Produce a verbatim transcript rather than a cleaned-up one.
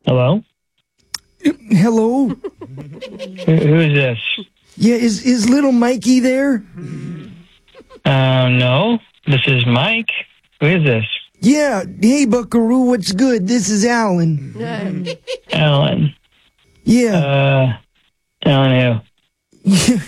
Hello? Hello? Who, who is this? Yeah, is, is little Mikey there? Uh, no. This is Mike. Who is this? Yeah, hey Buckaroo, what's good? This is Alan. Alan. Yeah. Uh, Alan who?